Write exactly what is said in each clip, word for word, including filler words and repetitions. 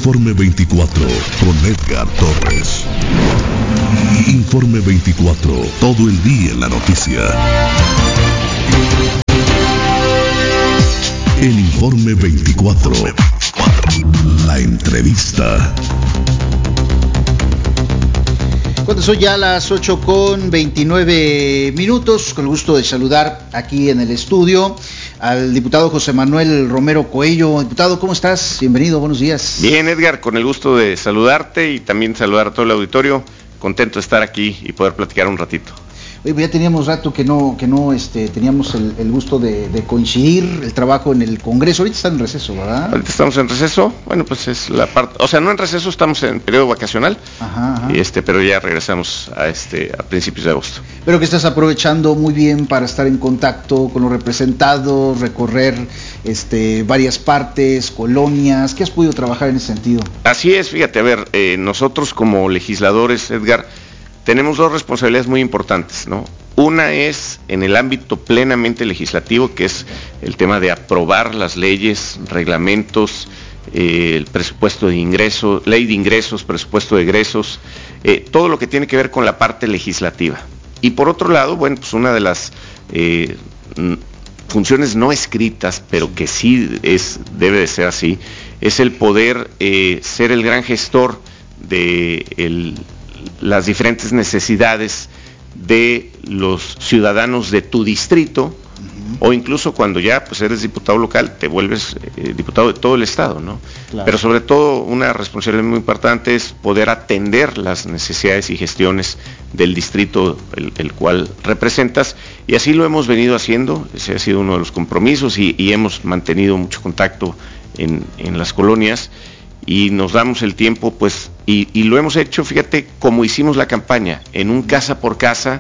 Informe veinticuatro con Edgar Torres. Informe veinticuatro, todo el día en la noticia. El Informe veinticuatro, la entrevista. Cuando son ya las ocho con veintinueve minutos, con el gusto de saludar aquí en el estudio al diputado José Manuel Romero Coello. Diputado, ¿cómo estás? Bienvenido, buenos días. Bien, Edgar, con el gusto de saludarte y también saludar a todo el auditorio. Contento de estar aquí y poder platicar un ratito. Oye, pues ya teníamos rato que no, que no este, teníamos el, el gusto de, de coincidir, el trabajo en el Congreso. Ahorita están en receso, ¿verdad? Ahorita estamos en receso, bueno, pues es la parte, o sea, no en receso, estamos en periodo vacacional, ajá, ajá. este, pero ya regresamos a este a principios de agosto. Pero que estás aprovechando muy bien para estar en contacto con los representados, recorrer este, varias partes, colonias. ¿Qué has podido trabajar en ese sentido? Así es, fíjate, a ver, eh, nosotros como legisladores, Edgar, tenemos dos responsabilidades muy importantes, ¿no? Una es en el ámbito plenamente legislativo, que es el tema de aprobar las leyes, reglamentos, eh, el presupuesto de ingresos, ley de ingresos, presupuesto de egresos, eh, todo lo que tiene que ver con la parte legislativa. Y por otro lado, bueno, pues una de las eh, funciones no escritas, pero que sí es, debe de ser así, es el poder eh, ser el gran gestor de el las diferentes necesidades de los ciudadanos de tu distrito, uh-huh. O incluso cuando ya pues eres diputado local, te vuelves eh, diputado de todo el estado, ¿no? Claro. Pero sobre todo una responsabilidad muy importante es poder atender las necesidades y gestiones del distrito el, el cual representas, y así lo hemos venido haciendo. Ese ha sido uno de los compromisos y, y hemos mantenido mucho contacto en, en las colonias, y nos damos el tiempo, pues, y, y lo hemos hecho, fíjate, como hicimos la campaña, en un casa por casa,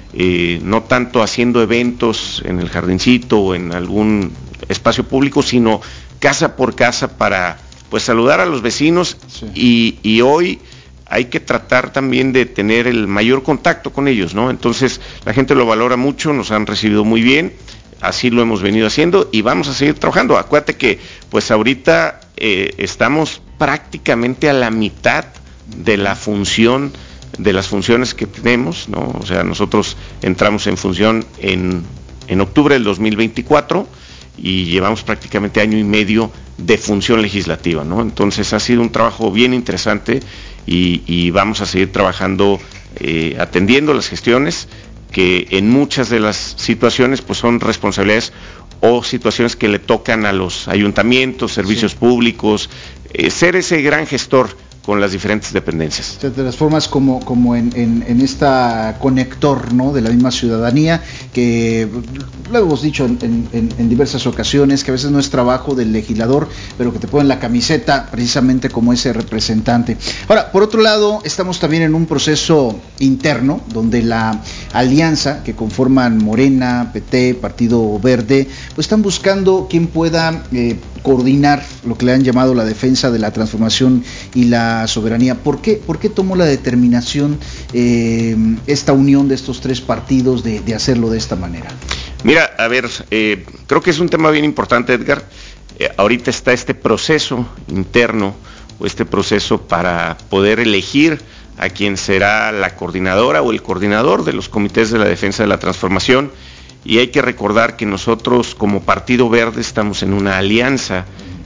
eh, no tanto haciendo eventos en el jardincito o en algún espacio público, sino casa por casa para, pues, saludar a los vecinos, sí. y, y hoy hay que tratar también de tener el mayor contacto con ellos, ¿no? Entonces, la gente lo valora mucho, nos han recibido muy bien, así lo hemos venido haciendo y vamos a seguir trabajando. Acuérdate que, pues, ahorita eh, estamos prácticamente a la mitad de la función, de las funciones que tenemos, ¿no? O sea, nosotros entramos en función en, en octubre del dos mil veinticuatro y llevamos prácticamente año y medio de función legislativa, ¿no? Entonces ha sido un trabajo bien interesante y, y vamos a seguir trabajando, eh, atendiendo las gestiones que en muchas de las situaciones pues son responsabilidades o situaciones que le tocan a los ayuntamientos, servicios sí. públicos, eh, ser ese gran gestor con las diferentes dependencias. Te transformas como, como en, en, en esta conector, ¿no?, de la misma ciudadanía, que lo hemos dicho en, en, en diversas ocasiones, que a veces no es trabajo del legislador, pero que te ponen la camiseta precisamente como ese representante. Ahora, por otro lado, estamos también en un proceso interno, donde la alianza que conforman Morena, P T, Partido Verde, pues están buscando quien pueda eh, coordinar lo que le han llamado la defensa de la transformación y la soberanía. ¿Por qué, por qué tomó la determinación eh, esta unión de estos tres partidos de, de hacerlo de esta manera? Mira, a ver, eh, creo que es un tema bien importante, Edgar. Eh, ahorita está este proceso interno, o este proceso para poder elegir a quien será la coordinadora o el coordinador de los comités de la defensa de la transformación, y hay que recordar que nosotros como Partido Verde estamos en una alianza,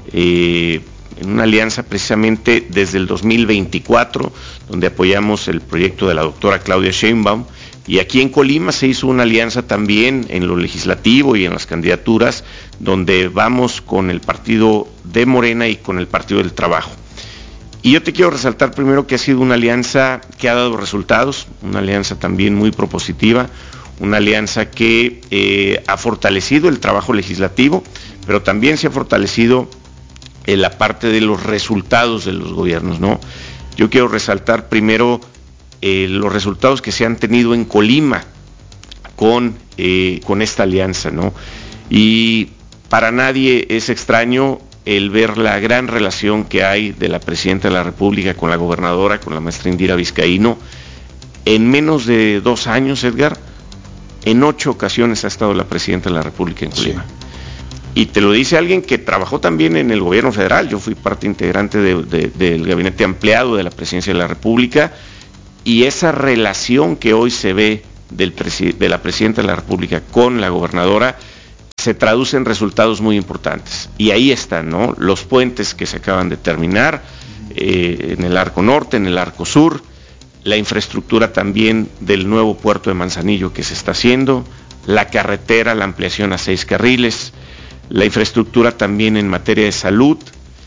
eh, en una alianza precisamente desde el dos mil veinticuatro, donde apoyamos el proyecto de la doctora Claudia Sheinbaum, y aquí en Colima se hizo una alianza también en lo legislativo y en las candidaturas, donde vamos con el partido de Morena y con el Partido del Trabajo. Y yo te quiero resaltar primero que ha sido una alianza que ha dado resultados, una alianza también muy propositiva, una alianza que eh, ha fortalecido el trabajo legislativo, pero también se ha fortalecido en la parte de los resultados de los gobiernos, ¿no? Yo quiero resaltar primero eh, los resultados que se han tenido en Colima con, eh, con esta alianza, ¿no? Y para nadie es extraño el ver la gran relación que hay de la Presidenta de la República con la gobernadora, con la maestra Indira Vizcaíno. En menos de dos años, Edgar, en ocho ocasiones ha estado la Presidenta de la República en Colima. Sí. Y te lo dice alguien que trabajó también en el gobierno federal. Yo fui parte integrante de, de, del gabinete ampliado de la Presidencia de la República, y esa relación que hoy se ve del de la Presidenta de la República con la gobernadora se traduce en resultados muy importantes. Y ahí están, ¿no?, los puentes que se acaban de terminar, eh, en el Arco Norte, en el Arco Sur, la infraestructura también del nuevo puerto de Manzanillo que se está haciendo, la carretera, la ampliación a seis carriles, la infraestructura también en materia de salud,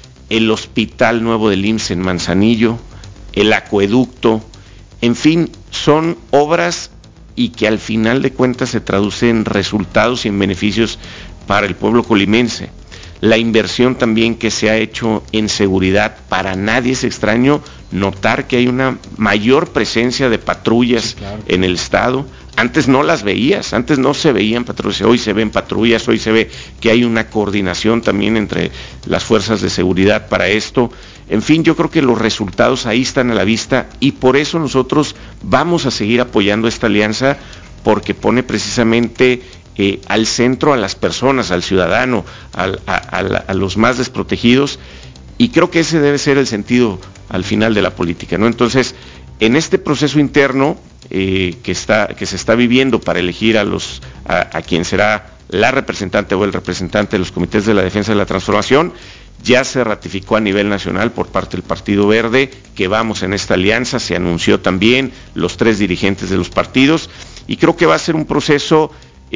el hospital nuevo del I M S S en Manzanillo, el acueducto, en fin, son obras y que al final de cuentas se traducen en resultados y en beneficios para el pueblo colimense. La inversión también que se ha hecho en seguridad, para nadie es extraño notar que hay una mayor presencia de patrullas, sí, claro, en el estado. Antes no las veías, antes no se veían patrullas, hoy se ven patrullas, hoy se ve que hay una coordinación también entre las fuerzas de seguridad para esto. En fin, yo creo que los resultados ahí están a la vista, y por eso nosotros vamos a seguir apoyando esta alianza, porque pone precisamente eh, al centro a las personas, al ciudadano, al, a, a, a los más desprotegidos, y creo que ese debe ser el sentido al final de la política, ¿no? Entonces, en este proceso interno eh, que, está, que se está viviendo para elegir a, los, a, a quien será la representante o el representante de los comités de la defensa de la transformación, ya se ratificó a nivel nacional por parte del Partido Verde que vamos en esta alianza, se anunció también los tres dirigentes de los partidos, y creo que va a ser un proceso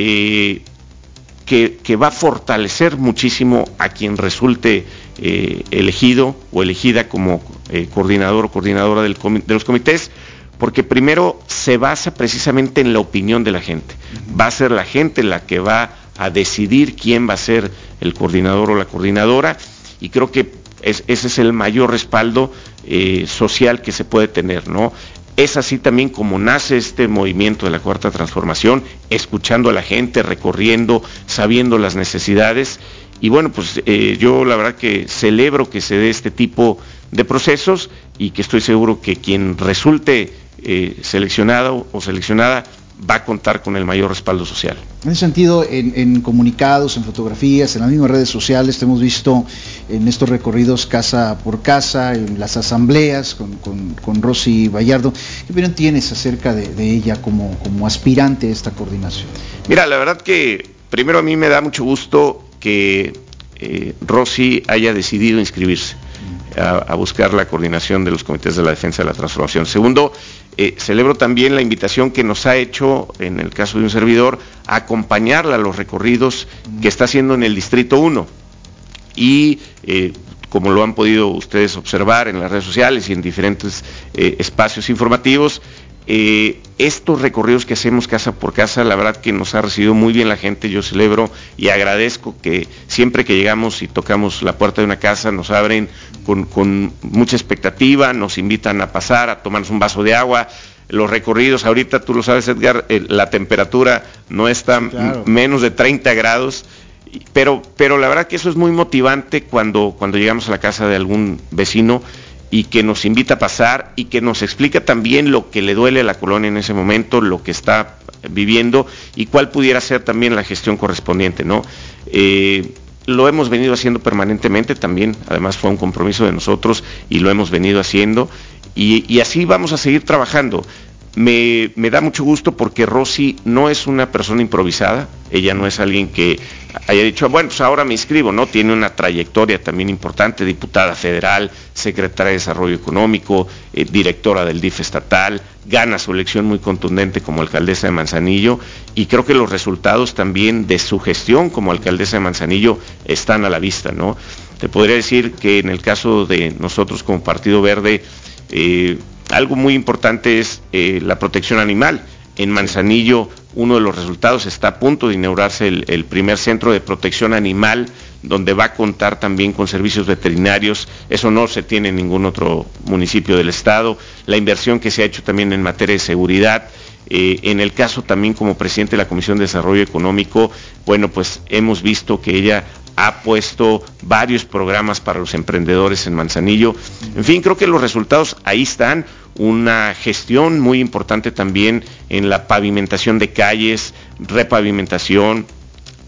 eh, que, que va a fortalecer muchísimo a quien resulte eh, elegido o elegida como eh, coordinador o coordinadora del comi- de los comités, porque primero se basa precisamente en la opinión de la gente. Va a ser la gente la que va a decidir quién va a ser el coordinador o la coordinadora, y creo que es, ese es el mayor respaldo eh, social que se puede tener, ¿no? Es así también como nace este movimiento de la Cuarta Transformación, escuchando a la gente, recorriendo, sabiendo las necesidades, y bueno, pues eh, yo la verdad que celebro que se dé este tipo de procesos, y que estoy seguro que quien resulte eh, seleccionado o seleccionada va a contar con el mayor respaldo social. En ese sentido, en, en comunicados, en fotografías, en las mismas redes sociales, te hemos visto en estos recorridos casa por casa, en las asambleas con, con, con Rosy Bayardo. ¿Qué opinión tienes acerca de, de ella como, como aspirante a esta coordinación? Mira, la verdad que primero a mí me da mucho gusto que eh, Rosy haya decidido inscribirse a, a buscar la coordinación de los comités de la defensa de la transformación. Segundo, Eh, celebro también la invitación que nos ha hecho, en el caso de un servidor, a acompañarla a los recorridos que está haciendo en el Distrito uno. Y eh, como lo han podido ustedes observar en las redes sociales y en diferentes eh, espacios informativos, eh, estos recorridos que hacemos casa por casa, la verdad que nos ha recibido muy bien la gente. Yo celebro y agradezco que siempre que llegamos y tocamos la puerta de una casa nos abren con, con mucha expectativa, nos invitan a pasar, a tomarnos un vaso de agua. Los recorridos, ahorita tú lo sabes, Edgar, eh, la temperatura no está claro. m- menos de treinta grados, pero, pero la verdad que eso es muy motivante cuando, cuando llegamos a la casa de algún vecino y que nos invita a pasar y que nos explica también lo que le duele a la colonia en ese momento, lo que está viviendo y cuál pudiera ser también la gestión correspondiente, ¿no? Eh, lo hemos venido haciendo permanentemente también, además fue un compromiso de nosotros y lo hemos venido haciendo, y, y así vamos a seguir trabajando. Me, me da mucho gusto porque Rosy no es una persona improvisada, ella no es alguien que haya dicho, bueno, pues ahora me inscribo, ¿no? Tiene una trayectoria también importante, diputada federal, secretaria de Desarrollo Económico, eh, directora del D I F estatal, gana su elección muy contundente como alcaldesa de Manzanillo, y creo que los resultados también de su gestión como alcaldesa de Manzanillo están a la vista, ¿no? Te podría decir que en el caso de nosotros como Partido Verde, eh, algo muy importante es eh, la protección animal. En Manzanillo, uno de los resultados, está a punto de inaugurarse el, el primer centro de protección animal, donde va a contar también con servicios veterinarios. Eso no se tiene en ningún otro municipio del estado. La inversión que se ha hecho también en materia de seguridad. Eh, en el caso también como presidente de la Comisión de Desarrollo Económico, bueno, pues hemos visto que ella ha puesto varios programas para los emprendedores en Manzanillo. En fin, creo que los resultados ahí están. Una gestión muy importante también en la pavimentación de calles, repavimentación,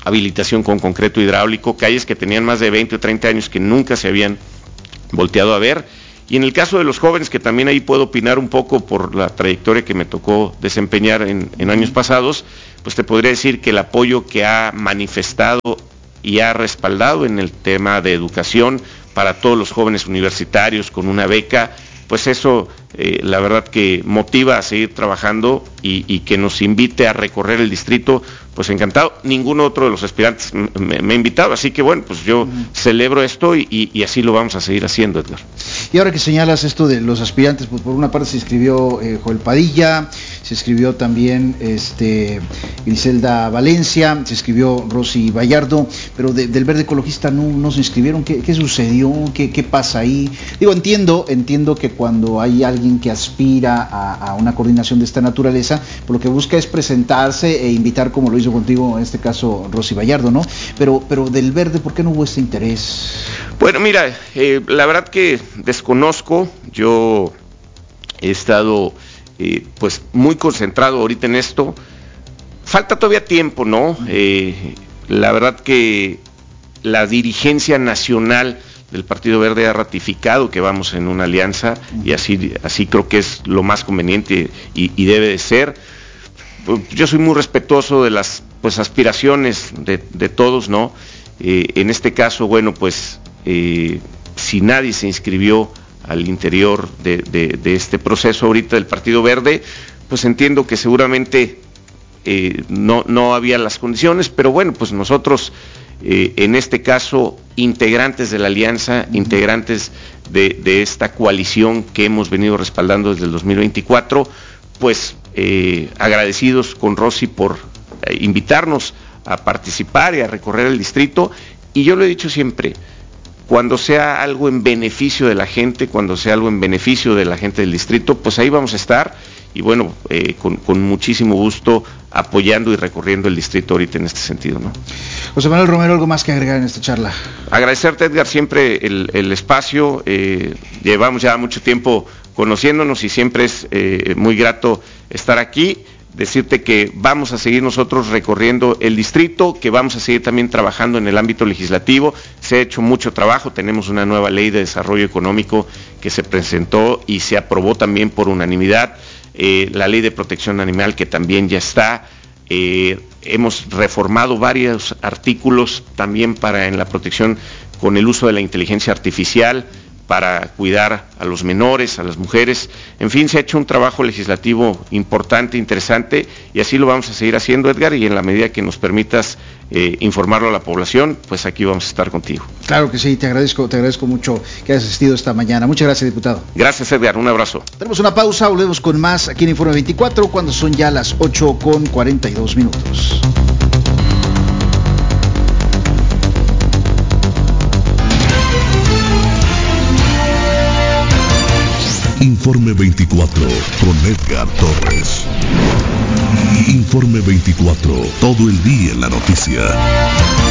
habilitación con concreto hidráulico, calles que tenían más de veinte o treinta años que nunca se habían volteado a ver. Y en el caso de los jóvenes, que también ahí puedo opinar un poco por la trayectoria que me tocó desempeñar en, en años pasados, pues te podría decir que el apoyo que ha manifestado y ha respaldado en el tema de educación para todos los jóvenes universitarios con una beca, pues eso eh, la verdad que motiva a seguir trabajando y, y que nos invite a recorrer el distrito, pues encantado. Ninguno otro de los aspirantes me, me ha invitado, así que bueno, pues yo uh-huh. celebro esto y, y, y así lo vamos a seguir haciendo, Edgar. Y ahora que señalas esto de los aspirantes, pues por una parte se inscribió eh, Joel Padilla, se inscribió también este, Griselda Valencia, se inscribió Rosy Vallardo, pero de, del Verde Ecologista no, no se inscribieron. ¿Qué, qué sucedió? ¿Qué, ¿Qué pasa ahí? Digo, entiendo, entiendo que cuando hay alguien que aspira a, a una coordinación de esta naturaleza, pues lo que busca es presentarse e invitar, como lo hizo contigo, en este caso Rosy Vallardo, ¿no? Pero, pero del Verde, ¿por qué no hubo este interés? Bueno, mira, eh, la verdad que desconozco, yo he estado eh, pues muy concentrado ahorita en esto, falta todavía tiempo, ¿no? Eh, la verdad que la dirigencia nacional del Partido Verde ha ratificado que vamos en una alianza y así, así creo que es lo más conveniente y, y debe de ser. Yo soy muy respetuoso de las pues aspiraciones de, de todos, ¿no? Eh, en este caso, bueno, pues eh, si nadie se inscribió al interior de, de, de este proceso ahorita del Partido Verde, pues entiendo que seguramente eh, no, no había las condiciones, pero bueno, pues nosotros eh, en este caso, integrantes de la alianza, uh-huh. integrantes de, de esta coalición que hemos venido respaldando desde el dos mil veinticuatro, pues eh, agradecidos con Rosy por eh, invitarnos a participar y a recorrer el distrito, y yo lo he dicho siempre, cuando sea algo en beneficio de la gente, cuando sea algo en beneficio de la gente del distrito, pues ahí vamos a estar, y bueno, eh, con, con muchísimo gusto apoyando y recorriendo el distrito ahorita en este sentido, ¿no? José Manuel Romero, ¿algo más que agregar en esta charla? Agradecerte, Edgar, siempre el, el espacio, eh, llevamos ya mucho tiempo conociéndonos y siempre es eh, muy grato estar aquí. Decirte que vamos a seguir nosotros recorriendo el distrito, que vamos a seguir también trabajando en el ámbito legislativo. Se ha hecho mucho trabajo, tenemos una nueva ley de desarrollo económico que se presentó y se aprobó también por unanimidad, eh, la ley de protección animal que también ya está, eh, hemos reformado varios artículos también para en la protección con el uso de la inteligencia artificial, para cuidar a los menores, a las mujeres. En fin, se ha hecho un trabajo legislativo importante, interesante, y así lo vamos a seguir haciendo, Edgar, y en la medida que nos permitas eh, informarlo a la población, pues aquí vamos a estar contigo. Claro que sí, te agradezco, te agradezco mucho que hayas asistido esta mañana. Muchas gracias, diputado. Gracias, Edgar, un abrazo. Tenemos una pausa, volvemos con más aquí en Informe veinticuatro, cuando son ya las ocho con cuarenta y dos minutos. Informe veinticuatro con Edgar Torres. Informe veinticuatro, todo el día en la noticia.